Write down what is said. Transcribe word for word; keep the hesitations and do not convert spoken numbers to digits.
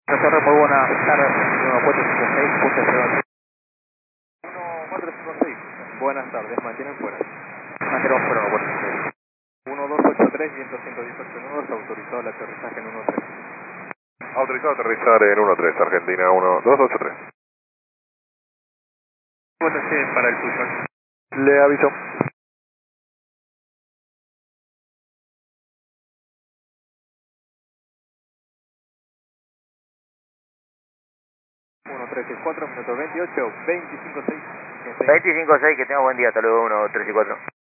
Torre, muy buenas tardes, uno cuatro cinco seis punto cero uno cuatro cinco seis, buenas tardes, mantienen fuera. Mantenemos fuera, uno cuatro cinco seis. uno dos ocho tres, viento ciento dieciocho nudos, autorizado el aterrizaje en uno tres. Autorizado a aterrizar en uno tres, Argentina uno dos ocho tres. ¿Cómo te para el tuyo? Le aviso. uno tres seis cuatro, minuto veintiocho, veinticinco seis. veinticinco seis, que tenga buen día, hasta luego, uno tres y cuatro.